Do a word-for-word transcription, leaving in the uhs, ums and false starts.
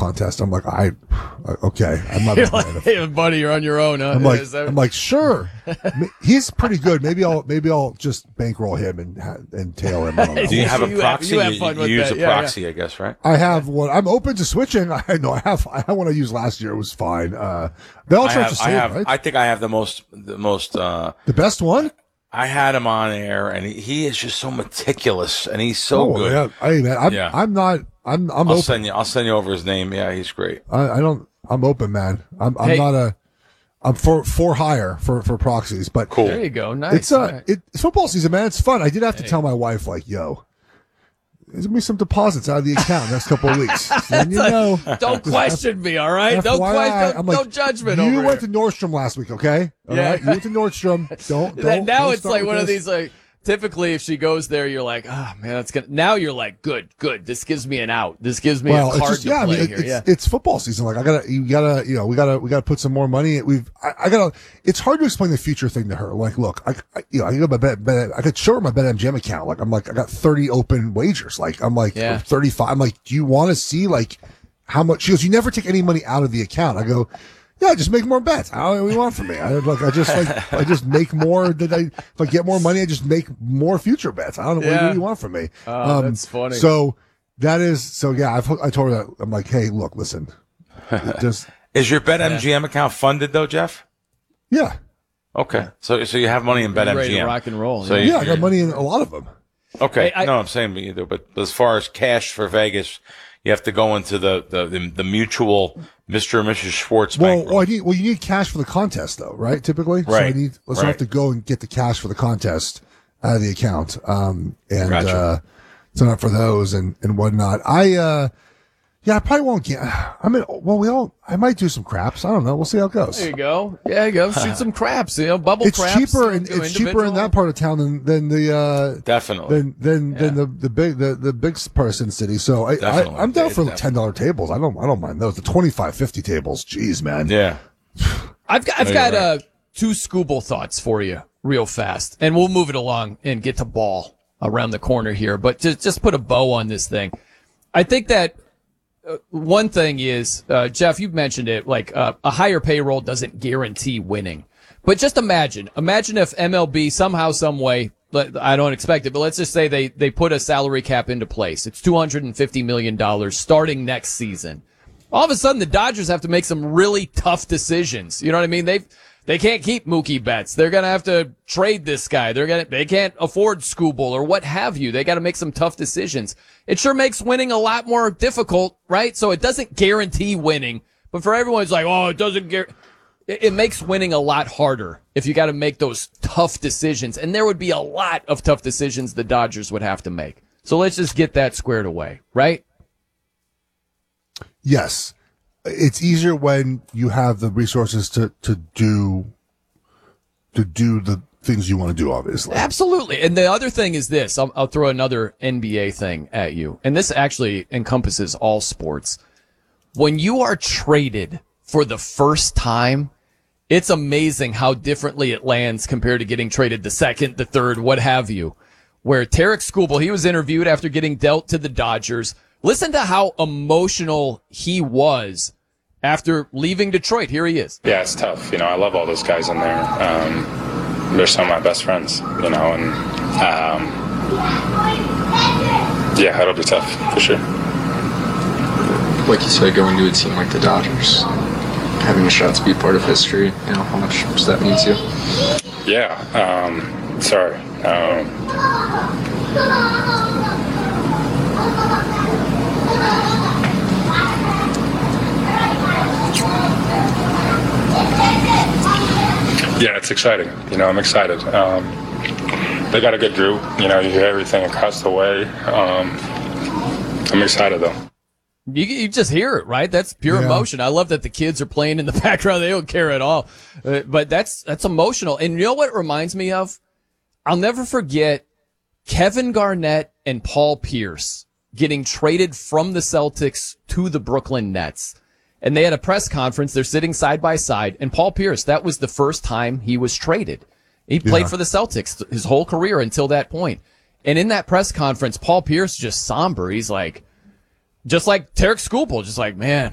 contest. I'm like, I, okay, I'm not. You're like, hey, buddy, you're on your own. Huh? I'm like, that- I'm like, sure. He's pretty good. Maybe I'll, maybe I'll just bankroll him and and tail him. I don't know. Do you have a You have- proxy? you have You, fun you with use that. a Yeah, proxy, I guess, right? I have one. I'm open to switching. I know I have. I have one I used last year. It was fine. Uh, they all I charge have, the I same, have, right? I think I have the most, the most, uh, the best one. I had him on air, and he, he is just so meticulous, and he's so Oh, good. yeah. Hey, man, I'm, Yeah. I'm not. I'm. I'm I'll open. send you. I'll send you over his name. Yeah, he's great. I, I don't. I'm open, man. I'm. I'm Hey. not a. I'm for for hire for for proxies, but Cool. There you go. Nice. it's uh, All right. it, it's football season, man. It's fun. I did have to tell my wife, like, yo, there's gonna be some deposits out of the account next couple of weeks. And you know, Don't question me, all right? Don't F Y I, question. I'm Don't, like, don't judgment you over went here. to Nordstrom last week, okay? All Yeah. right, you went to Nordstrom. Don't. That- don't now don't it's start like with one of this. these like typically if she goes there you're like, oh man, that's gonna now you're like, good, good. This gives me an out. This gives me Well, a it's card just to yeah. I play mean, it- here. it's, Yeah. it's football season. Like I gotta, you gotta, you know, we gotta, we gotta put some more money. We've, I, I gotta. It's hard to explain the future thing to her. Like, look, I, I you know, I got my bet, bet, I could show her my BetMGM account. Like, I'm like, I got thirty open wagers. Like, I'm like, Yeah. thirty-five. I'm like, do you want to see like how much? She goes, you never take any money out of the account. I go. Yeah, just make more bets. I don't know what you want from me. I like, I just like, I just make more. That I, if I get more money, I just make more future bets. I don't know what, Yeah. what do you want from me. Oh, that's funny. So that is so. Yeah, I've, I told her that. I'm like, hey, look, listen, just Is your BetMGM account funded though, Jeff? yeah, Okay, so so you have money in Ready to BetMGM. rock and roll. So yeah. you- yeah. I got money in a lot of them. Okay, Hey, I- no, I'm saying either, but as far as cash for Vegas, you have to go into the the the, the mutual Mister and Missus Schwartz Well, bank. well, I need, well, you need cash for the contest, though, right? Typically, so I Right, need. So I right. have to go and get the cash for the contest out of the account, um, and Gotcha. uh, sign up for those and and whatnot. I, uh, yeah, I probably won't get. I mean, well, we all. I might do some craps. I don't know. We'll see how it goes. There you go. Yeah, you go. Shoot some craps. You know, bubble It's craps. cheaper, and do it's cheaper in individual. that part of town than than the. Uh, Definitely. than than than the the big the the big part of Sin City. So I, I Definitely. I'm down for the Definitely. ten dollar tables. I don't I don't mind those. The twenty five fifty tables. Jeez, man. yeah. I've got, I've No, got you're uh, right. two Scooble thoughts for you real fast, and we'll move it along and get to ball around the corner here. But just just put a bow on this thing. I think that uh, one thing is, uh, Jeff, you've mentioned it, like uh, a higher payroll doesn't guarantee winning. But just imagine, imagine if M L B somehow, some way, let- I don't expect it, but let's just say they, they put a salary cap into place. It's two hundred fifty million dollars starting next season. All of a sudden, the Dodgers have to make some really tough decisions. You know what I mean? They they can't keep Mookie Betts. They're gonna have to trade this guy. They're gonna they can't afford Scooble or what have you. They got to make some tough decisions. It sure makes winning a lot more difficult, right? So it doesn't guarantee winning, but for everyone, it's like, oh, it doesn't guarantee. It, it makes winning a lot harder if you got to make those tough decisions, and there would be a lot of tough decisions the Dodgers would have to make. So let's just get that squared away, right? Yes, it's easier when you have the resources to to do to do the things you want to do. Obviously, Absolutely. And the other thing is this. I'll, I'll throw another N B A thing at you. And this actually encompasses all sports. When you are traded for the first time, it's amazing how differently it lands compared to getting traded the second, the third, what have you. Where Tarek Skubal, he was interviewed after getting dealt to the Dodgers. Listen to how emotional he was after leaving Detroit. Here he is. Yeah, it's tough. You know, I love all those guys in there. Um, they're some of my best friends, you know, and um, yeah, it'll be tough for sure. Like you said, going to a team like the Dodgers, having a shot to be part of history, you know, how much does that mean to you? Yeah, um, sorry. Um, yeah, it's exciting. You know, I'm excited. Um, they got a good group. You know, you hear everything across the way. Um, I'm excited, though. You, you just hear it, right? That's pure Yeah. emotion. I love that the kids are playing in the background. They don't care at all. Uh, but that's, that's emotional. And you know what it reminds me of? I'll never forget Kevin Garnett and Paul Pierce getting traded from the Celtics to the Brooklyn Nets. And they had a press conference. They're sitting side by side. And Paul Pierce, that was the first time he was traded. He played Yeah. for the Celtics his whole career until that point. And in that press conference, Paul Pierce just somber. He's like, just like Tarek Skubal, just like, man,